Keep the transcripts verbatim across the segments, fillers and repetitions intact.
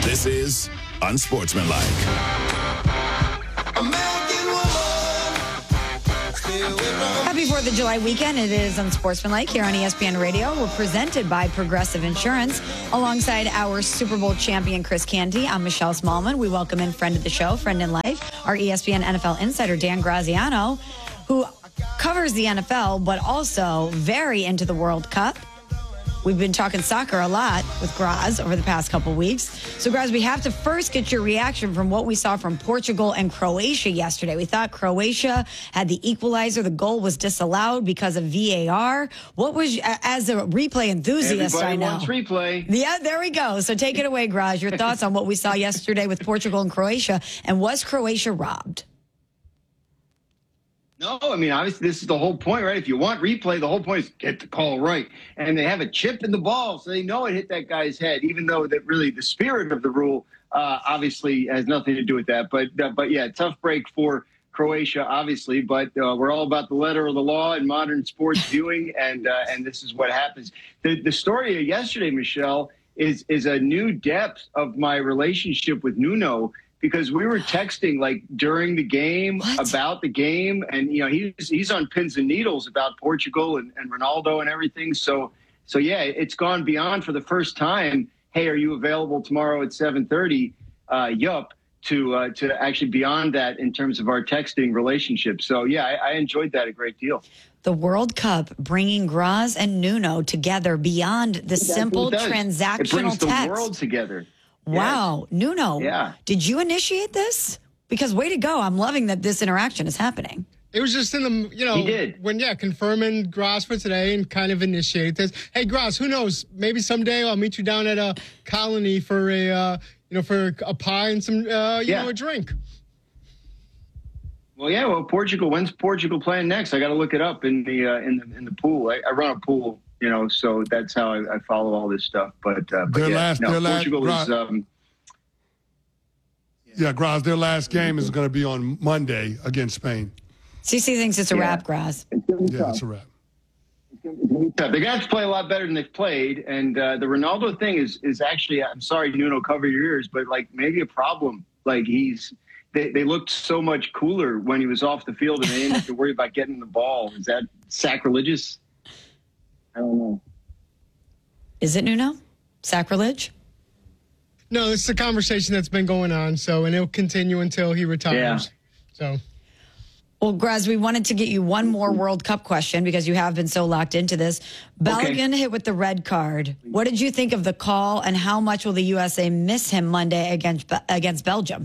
This is Unsportsmanlike. Happy fourth of July weekend. It is Unsportsmanlike here on E S P N Radio. We're presented by Progressive Insurance. Alongside our Super Bowl champion, Chris Canty, I'm Michelle Smallman. We welcome in friend of the show, friend in life, our E S P N N F L insider, Dan Graziano, who covers the N F L, but also very into the World Cup. We've been talking soccer a lot with Graz over the past couple weeks. So, Graz, we have to first get your reaction from what we saw from Portugal and Croatia yesterday. We thought Croatia had the equalizer. The goal was disallowed because of V A R. What was, as a replay enthusiast, Everybody I know. wants replay. Yeah, there we go. So take it away, Graz. Your thoughts on what we saw yesterday with Portugal and Croatia. And was Croatia robbed? No, I mean, obviously, this is the whole point, right? If you want replay, the whole point is get the call right. And they have a chip in the ball, so they know it hit that guy's head, even though that really the spirit of the rule uh, obviously has nothing to do with that. But, uh, but yeah, tough break for Croatia, obviously. But uh, we're all about the letter of the law in modern sports viewing, and uh, and this is what happens. The, the story of yesterday, Michelle, is is a new depth of my relationship with Nuno. Because we were texting like during the game what? about the game, and you know he's he's on pins and needles about Portugal and, and Ronaldo and everything. So so yeah, it's gone beyond for the first time. Hey, are you available tomorrow at seven thirty? Uh, yup. To uh, to actually beyond that in terms of our texting relationship. So yeah, I, I enjoyed that a great deal. The World Cup bringing Graz and Nuno together beyond the That's simple transactional it brings text. the world together. Wow. Yes. Nuno, yeah. Did you initiate this? Because way to go. I'm loving that this interaction is happening. It was just in the, you know, he did. when, yeah, confirming Graz for today and kind of initiate this. Hey, Graz, who knows? Maybe someday I'll meet you down at a colony for a, uh, you know, for a pie and some, uh, you yeah. know, a drink. Well, yeah, well, Portugal, when's Portugal playing next? I got to look it up in the, uh, in the, in the pool. I, I run a pool. You know, so that's how I, I follow all this stuff. But, uh, but their yeah, last, no, their Portugal last, is. Um, yeah, yeah Graz, their last game is going to be on Monday against Spain. C C thinks it's a yeah. wrap, Graz. Yeah, it's a wrap. They're going to have to play a lot better than they've played. And uh, the Ronaldo thing is is actually, I'm sorry, Nuno, cover your ears, but like maybe a problem. Like he's, they, they looked so much cooler when he was off the field and they didn't have to worry about getting the ball. Is that sacrilegious? I don't know. Is it, Nuno? Sacrilege? No, it's a conversation that's been going on, so, and it'll continue until he retires. Yeah. So. Well, Graz, we wanted to get you one more World Cup question because you have been so locked into this. Belgium okay. hit with the red card. What did you think of the call, and how much will the U S A miss him Monday against against Belgium?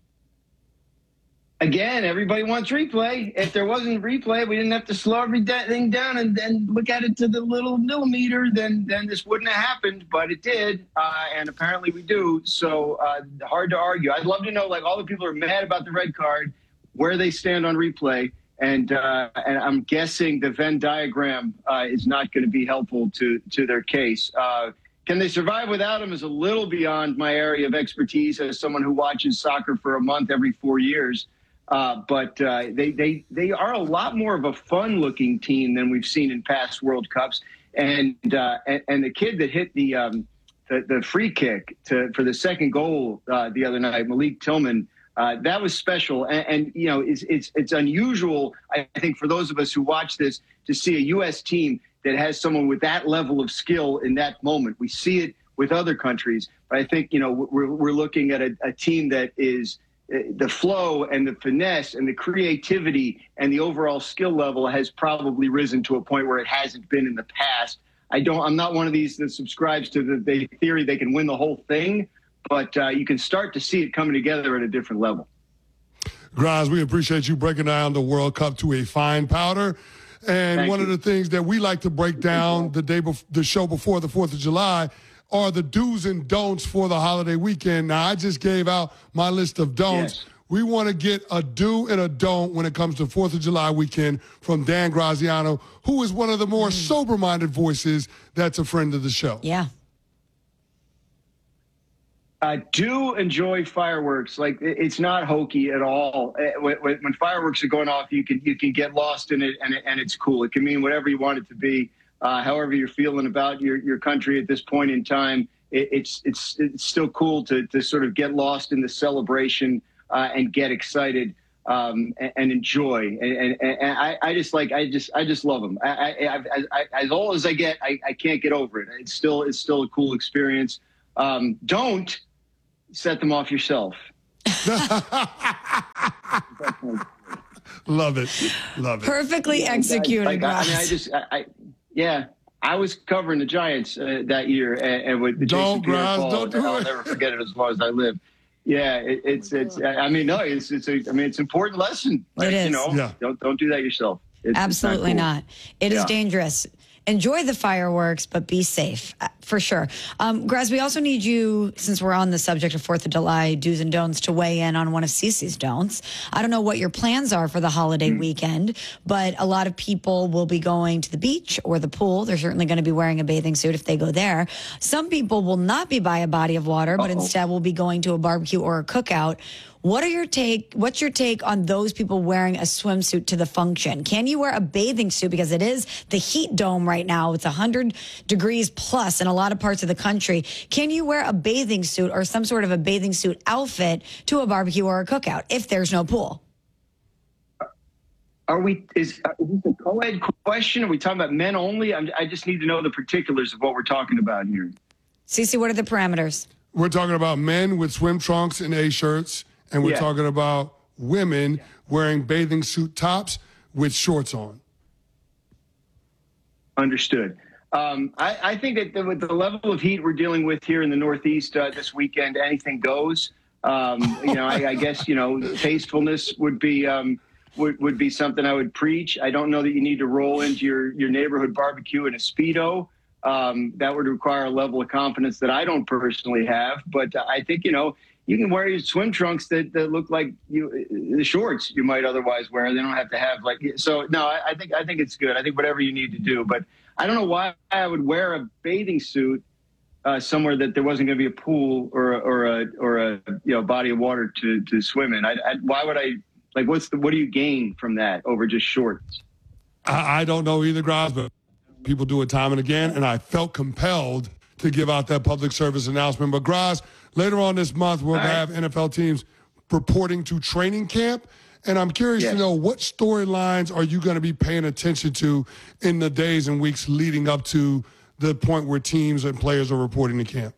Again, everybody wants replay. If there wasn't replay, we didn't have to slow everything down and then look at it to the little millimeter, then then this wouldn't have happened, but it did, uh, and apparently we do. So uh, hard to argue. I'd love to know, like, all the people are mad about the red card, where they stand on replay, and uh, and I'm guessing the Venn diagram uh, is not going to be helpful to to their case. Uh, can they survive without him is a little beyond my area of expertise as someone who watches soccer for a month every four years. Uh, but uh, they, they they are a lot more of a fun-looking team than we've seen in past World Cups. And uh, and, and the kid that hit the um, the, the free kick to, for the second goal uh, the other night, Malik Tillman, uh, that was special. And, and you know, it's, it's it's unusual, I think, for those of us who watch this to see a U S team that has someone with that level of skill in that moment. We see it with other countries, but I think, you know, we're we're looking at a, a team that is the flow and the finesse and the creativity and the overall skill level has probably risen to a point where it hasn't been in the past. I don't, I'm not one of these that subscribes to the, the theory they can win the whole thing, but uh, you can start to see it coming together at a different level. Graz, we appreciate you breaking down the World Cup to a fine powder. And Thank one you. of the things that we like to break down the day before the show before the fourth of July are the do's and don'ts for the holiday weekend. Now, I just gave out my list of don'ts. Yes. We want to get a do and a don't when it comes to fourth of July weekend from Dan Graziano, who is one of the more mm. sober-minded voices that's a friend of the show. Yeah. Uh, do enjoy fireworks. Like, it's not hokey at all. When, when fireworks are going off, you can you can get lost in it, and, and it's cool. It can mean whatever you want it to be. Uh, however you're feeling about your, your country at this point in time, it, it's it's it's still cool to to sort of get lost in the celebration uh, and get excited um, and, and enjoy. And, and, and I, I just like I just I just love them. I, I, I, I, as old as I get, I, I can't get over it. It's still it's still a cool experience. Um, don't set them off yourself. Love it. Love it. Perfectly executed. Like, I, I mean, I just, I, I, yeah, I was covering the Giants uh, that year, and, and with the don't, Jason Grimes, Pierre-Paul, don't do I'll it. never forget it as long as I live. Yeah, it, it's, it's. I mean, no, it's, it's. A, I mean, it's an important lesson. Like, It is. You know, Yeah. don't don't do that yourself. It's, Absolutely it's not. not. It is Yeah. dangerous. Enjoy the fireworks, but be safe, uh, for sure. Um, Graz, we also need you, since we're on the subject of fourth of July do's and don'ts, to weigh in on one of Cece's don'ts. I don't know what your plans are for the holiday Mm-hmm. weekend, but a lot of people will be going to the beach or the pool. They're certainly going to be wearing a bathing suit if they go there. Some people will not be by a body of water, but Uh-oh. instead will be going to a barbecue or a cookout. What are your take? What's your take on those people wearing a swimsuit to the function? Can you wear a bathing suit, because it is the heat dome right now? It's one hundred degrees plus in a lot of parts of the country. Can you wear a bathing suit or some sort of a bathing suit outfit to a barbecue or a cookout if there's no pool? Are we? Is, uh, is this a co-ed question? Are we talking about men only? I'm, I just need to know the particulars of what we're talking about here. Cece, what are the parameters? We're talking about men with swim trunks and A shirts, and we're Yeah. talking about women wearing bathing suit tops with shorts on. Understood. Um, I, I think that the, with the level of heat we're dealing with here in the Northeast uh, this weekend, anything goes. Um, you know, I, I guess, you know, tastefulness would be um, would, would be something I would preach. I don't know that you need to roll into your, your neighborhood barbecue in a Speedo. Um, that would require a level of confidence that I don't personally have. But uh, I think, you know, you can wear your swim trunks that, that look like you the shorts you might otherwise wear. They don't have to have like so. No, I, I think I think it's good. I think whatever you need to do. But I don't know why I would wear a bathing suit uh, somewhere that there wasn't going to be a pool or a, or a or a you know body of water to to swim in. I, I, why would I like? What's the what do you gain from that over just shorts? I, I don't know either, Graz, but people do it time and again, and I felt compelled to give out that public service announcement. But Graz, later on this month, we'll All right. have N F L teams reporting to training camp. And I'm curious Yes. to know, what storylines are you going to be paying attention to in the days and weeks leading up to the point where teams and players are reporting to camp?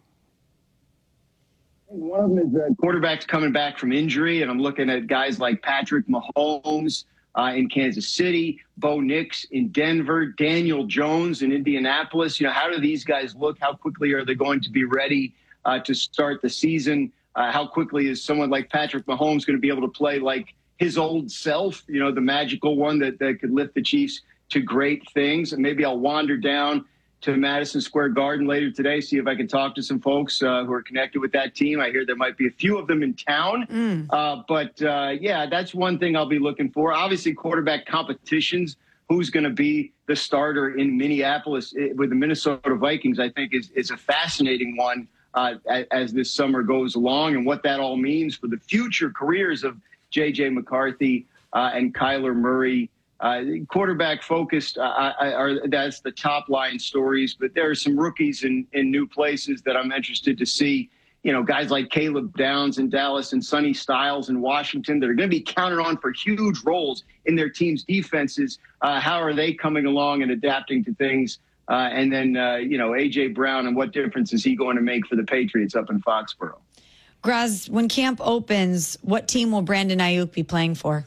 One of them is the quarterback's coming back from injury, and I'm looking at guys like Patrick Mahomes uh, in Kansas City, Bo Nix in Denver, Daniel Jones in Indianapolis. You know, how do these guys look? How quickly are they going to be ready uh, to start the season? Uh, how quickly is someone like Patrick Mahomes going to be able to play like his old self, you know, the magical one that, that could lift the Chiefs to great things? And maybe I'll wander down to Madison Square Garden later today, see if I can talk to some folks uh, who are connected with that team. I hear there might be a few of them in town. Mm. Uh, but, uh, yeah, that's one thing I'll be looking for. Obviously, quarterback competitions. Who's going to be the starter in Minneapolis with the Minnesota Vikings, I think, is, is a fascinating one uh, as this summer goes along, and what that all means for the future careers of J J McCarthy uh, and Kyler Murray. Uh, quarterback focused uh, are that's the top line stories, but there are some rookies in, in new places that I'm interested to see. You know, guys like Caleb Downs in Dallas and Sonny Styles in Washington that are going to be counted on for huge roles in their team's defenses. Uh, how are they coming along and adapting to things? Uh, and then, uh, you know, A J Brown, and what difference is he going to make for the Patriots up in Foxborough? Graz, when camp opens, what team will Brandon Ayuk be playing for?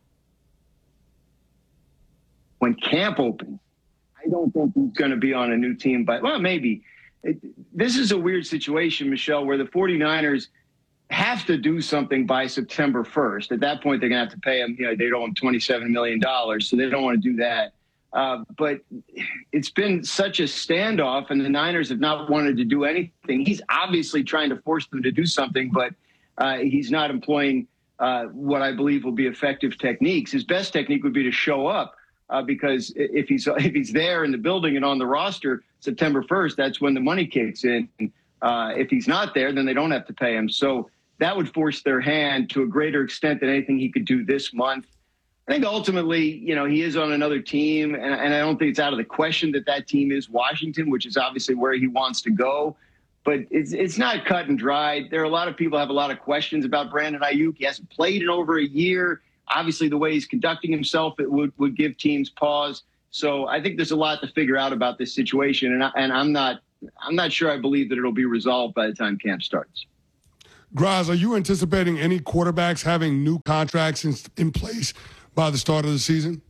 When camp opens, I don't think he's going to be on a new team, but, well, maybe. It, this is a weird situation, Michelle, where the 49ers have to do something by September first. At that point, they're going to have to pay him. You know, they owe him twenty-seven million dollars, so they don't want to do that. Uh, but it's been such a standoff, and the Niners have not wanted to do anything. He's obviously trying to force them to do something, but uh, he's not employing uh, what I believe will be effective techniques. His best technique would be to show up, uh, because if he's if he's there in the building and on the roster September first, that's when the money kicks in. Uh, if he's not there, then they don't have to pay him. So that would force their hand to a greater extent than anything he could do this month. I think ultimately, you know, he is on another team, and, and I don't think it's out of the question that that team is Washington, which is obviously where he wants to go. but it's it's not cut and dried. There are a lot of people have a lot of questions about Brandon Ayuk. He hasn't played in over a year. Obviously, the way he's conducting himself, it would, would give teams pause. So I think there's a lot to figure out about this situation, and I, and I'm not I'm not sure I believe that it'll be resolved by the time camp starts. Graz, are you anticipating any quarterbacks having new contracts in, in place by the start of the season?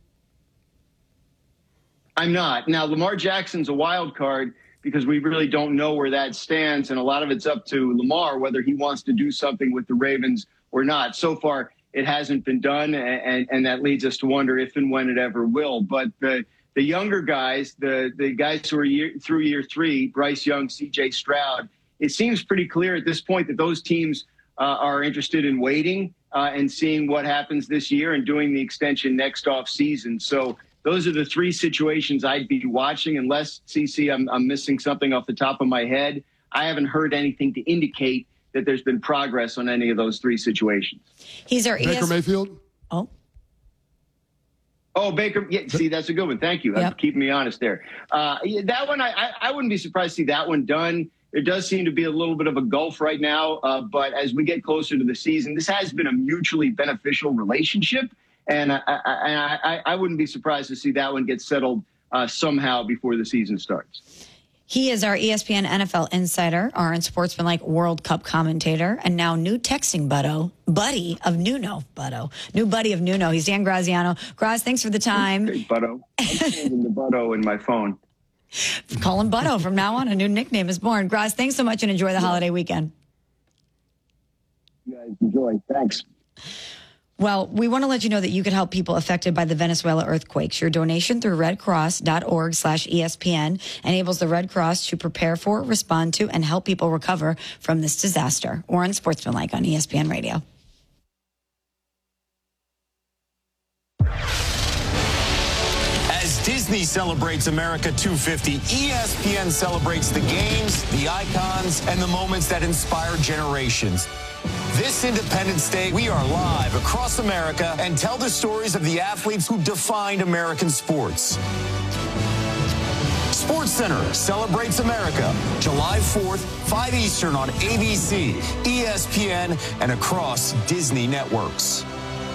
I'm not. Now, Lamar Jackson's a wild card because we really don't know where that stands, and a lot of it's up to Lamar whether he wants to do something with the Ravens or not. So far, it hasn't been done, and, and that leads us to wonder if and when it ever will. But the the younger guys, the, the guys who are year, through year three, Bryce Young, C J Stroud, it seems pretty clear at this point that those teams uh, are interested in waiting uh, and seeing what happens this year and doing the extension next off season. So those are the three situations I'd be watching, unless, C C, I'm, I'm missing something off the top of my head. I haven't heard anything to indicate that there's been progress on any of those three situations. He's our Baker E S- Mayfield? Oh. Oh, Baker. Yeah, see, that's a good one. Thank you. Yep. That's keeping me honest there. Uh, yeah, that one, I, I, I wouldn't be surprised to see that one done. There does seem to be a little bit of a gulf right now, uh, but as we get closer to the season, this has been a mutually beneficial relationship, and I, I, I, I wouldn't be surprised to see that one get settled uh, somehow before the season starts. He is our E S P N N F L insider, our unsportsmanlike World Cup commentator, and now new texting buddo, buddy of Nuno, buddo, new buddy of Nuno. He's Dan Graziano. Graz, thanks for the time. Okay, buddo. I'm saving the buddo in my phone. Call him Buddo from now on. A new nickname is born. Graz, thanks so much and enjoy the holiday weekend. You guys enjoy. Thanks. Well, we want to let you know that you could help people affected by the Venezuela earthquakes. Your donation through redcross.org slash ESPN enables the Red Cross to prepare for, respond to, and help people recover from this disaster. Or on Sportsmanlike on E S P N Radio. As Disney celebrates America two fifty, E S P N celebrates the games, the icons, and the moments that inspire generations. This Independence Day, we are live across America and tell the stories of the athletes who defined American sports. SportsCenter celebrates America, July fourth, five Eastern on A B C, E S P N, and across Disney networks.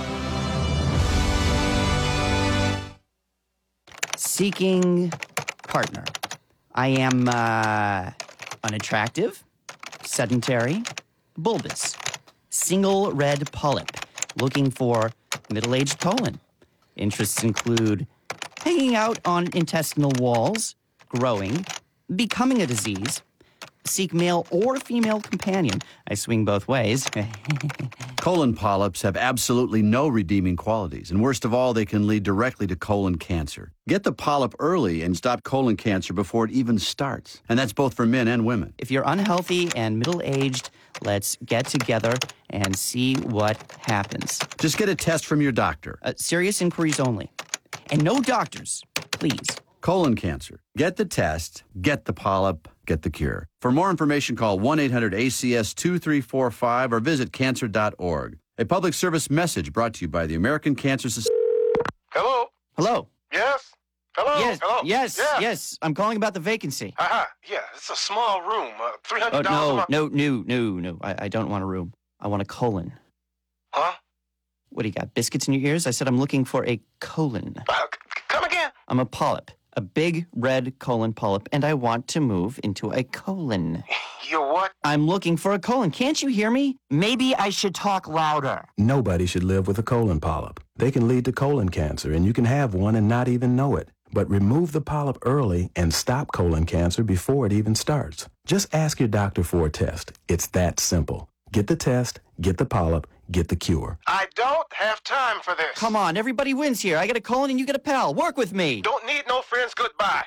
Seeking partner. I am uh, unattractive, sedentary, bulbous, single red polyp, looking for middle-aged colon. Interests include hanging out on intestinal walls, growing, becoming a disease, seek male or female companion. I swing both ways. Colon polyps have absolutely no redeeming qualities, and worst of all, they can lead directly to colon cancer. Get the polyp early and stop colon cancer before it even starts. And that's both for men and women. If you're unhealthy and middle-aged, let's get together and see what happens. Just get a test from your doctor. Uh, serious inquiries only. And no doctors, please. Colon cancer. Get the test, get the polyp, get the cure. For more information, call one eight hundred A C S two three four five or visit cancer dot org. A public service message brought to you by the American Cancer Society. Hello? Hello? Yes? Hello? Yes, Hello? yes, Yeah. yes. I'm calling about the vacancy. Uh-huh. Yeah, it's a small room. Uh, three hundred Oh, dollars a no, month. no, no, no, no. I, I don't want a room. I want a colon. Huh? What do you got, biscuits in your ears? I said I'm looking for a colon. Uh, c- come again? I'm a polyp, a big red colon polyp, and I want to move into a colon. You what? I'm looking for a colon. Can't you hear me? Maybe I should talk louder. Nobody should live with a colon polyp. They can lead to colon cancer, and you can have one and not even know it. But remove the polyp early and stop colon cancer before it even starts. Just ask your doctor for a test. It's that simple. Get the test, get the polyp, get the cure. I don't have time for this. Come on, everybody wins here. I get a colon and you get a pal. Work with me. Don't need no friends. Goodbye.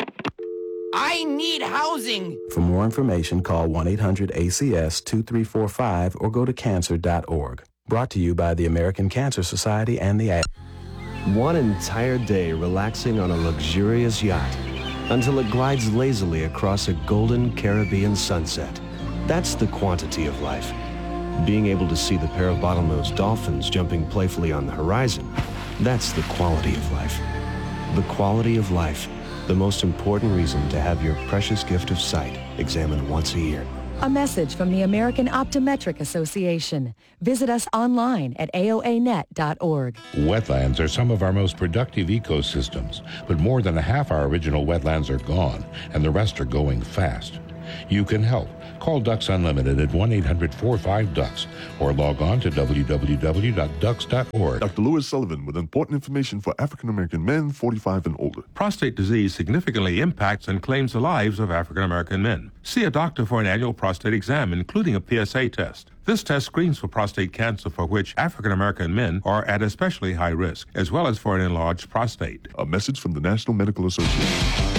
I need housing. For more information, call one eight hundred A C S two three four five or go to cancer dot org. Brought to you by the American Cancer Society and the... One entire day relaxing on a luxurious yacht until it glides lazily across a golden Caribbean sunset. That's the quantity of life. Being able to see the pair of bottlenose dolphins jumping playfully on the horizon, that's the quality of life. The quality of life, the most important reason to have your precious gift of sight examined once a year. A message from the American Optometric Association. Visit us online at A O A net dot org. Wetlands are some of our most productive ecosystems, but more than half our original wetlands are gone, and the rest are going fast. You can help. Call Ducks Unlimited at one eight hundred four five ducks or log on to w w w dot ducks dot org. Doctor Lewis Sullivan with important information for African American men forty-five and older. Prostate disease significantly impacts and claims the lives of African American men. See a doctor for an annual prostate exam, including a P S A test. This test screens for prostate cancer, for which African American men are at especially high risk, as well as for an enlarged prostate. A message from the National Medical Association.